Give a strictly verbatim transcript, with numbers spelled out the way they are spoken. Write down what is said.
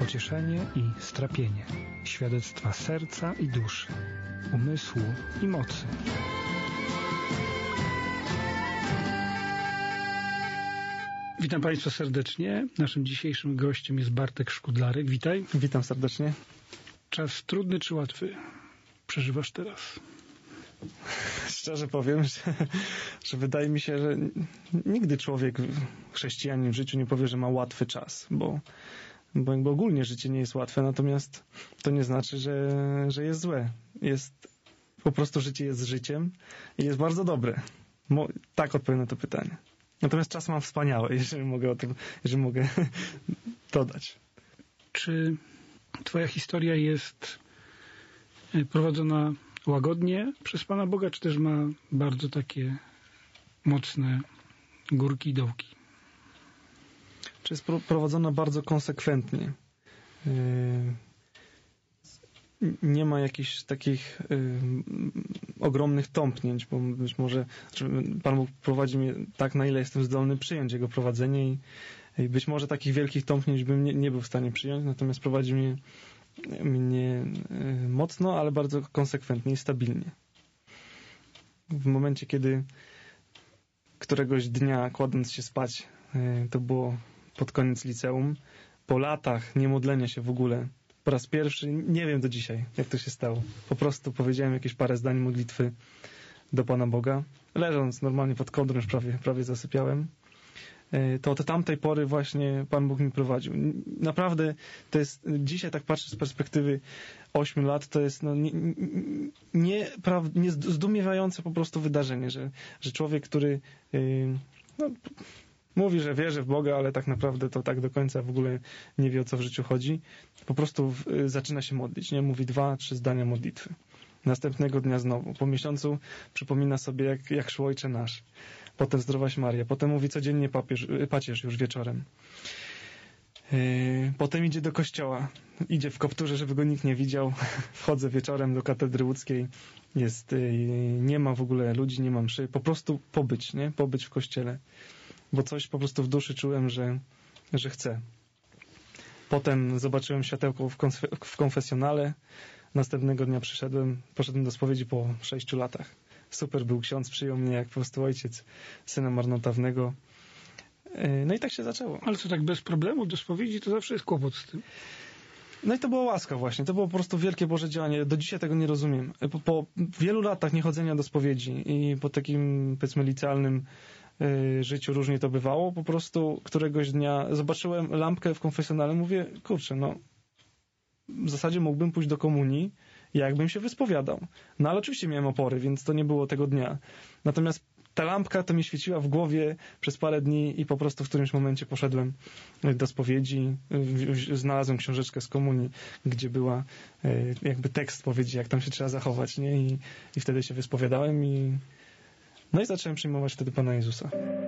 pocieszenie i strapienie, świadectwa serca i duszy, umysłu i mocy. Witam Państwa serdecznie. Naszym dzisiejszym gościem jest Bartek Szkudlarek. Witaj. Witam serdecznie. Czas trudny czy łatwy przeżywasz teraz? Szczerze powiem, że, że wydaje mi się, że nigdy człowiek, chrześcijanin w życiu nie powie, że ma łatwy czas, bo, bo jakby ogólnie życie nie jest łatwe, natomiast to nie znaczy, że, że jest złe. Jest, po prostu życie jest życiem i jest bardzo dobre. Mo, tak odpowiem na to pytanie. Natomiast czas mam wspaniały, jeżeli mogę o tym, jeżeli mogę dodać. Czy twoja historia jest prowadzona łagodnie przez Pana Boga, czy też ma bardzo takie mocne górki i dołki? Czy jest prowadzona bardzo konsekwentnie? Nie ma jakichś takich y, ogromnych tąpnięć, bo być może Pan Bóg prowadzi mnie tak, na ile jestem zdolny przyjąć Jego prowadzenie i, i być może takich wielkich tąpnięć bym nie, nie był w stanie przyjąć, natomiast prowadzi mnie, mnie y, mocno, ale bardzo konsekwentnie i stabilnie. W momencie, kiedy któregoś dnia, kładąc się spać, y, to było pod koniec liceum, po latach niemodlenia się w ogóle, po raz pierwszy, nie wiem do dzisiaj, jak to się stało. Po prostu powiedziałem jakieś parę zdań modlitwy do Pana Boga. Leżąc normalnie pod kołdrą, już prawie, prawie zasypiałem. To od tamtej pory właśnie Pan Bóg mi prowadził. Naprawdę to jest, dzisiaj tak patrzę z perspektywy ośmiu lat, to jest no, nie, nie, nie zdumiewające po prostu wydarzenie, że, że człowiek, który yy, no, mówi, że wierzy w Boga, ale tak naprawdę to tak do końca w ogóle nie wie, o co w życiu chodzi. Po prostu w, zaczyna się modlić, nie? Mówi dwa, trzy zdania modlitwy. Następnego dnia znowu. Po miesiącu przypomina sobie, jak, jak szło Ojcze Nasz. Potem Zdrowaś Maria. Potem mówi codziennie papież, pacierz już wieczorem. Yy, potem idzie do kościoła. Idzie w kopturze, żeby go nikt nie widział. Wchodzę wieczorem do katedry łódzkiej. Jest, yy, nie ma w ogóle ludzi, nie ma mszy. Po prostu pobyć, nie? Pobyć w kościele. Bo coś po prostu w duszy czułem, że, że chcę. Potem zobaczyłem światełko w, konf- w konfesjonale. Następnego dnia przyszedłem, poszedłem do spowiedzi po sześciu latach. Super był ksiądz, przyjął mnie jak po prostu ojciec syna marnotrawnego. No i tak się zaczęło. Ale co, tak bez problemu do spowiedzi, to zawsze jest kłopot z tym. No i to była łaska właśnie. To było po prostu wielkie Boże działanie. Do dzisiaj tego nie rozumiem. Po, po wielu latach niechodzenia do spowiedzi i po takim, powiedzmy, licealnym y, życiu różnie to bywało. Po prostu któregoś dnia zobaczyłem lampkę w konfesjonale. Mówię, kurczę, no w zasadzie mógłbym pójść do komunii, jakbym się wyspowiadał. No ale oczywiście miałem opory, więc to nie było tego dnia. Natomiast ta lampka to mi świeciła w głowie przez parę dni i po prostu w którymś momencie poszedłem do spowiedzi. Znalazłem książeczkę z komunii, gdzie była jakby tekst spowiedzi, jak tam się trzeba zachować, nie? I, i wtedy się wyspowiadałem i no i zacząłem przyjmować wtedy Pana Jezusa.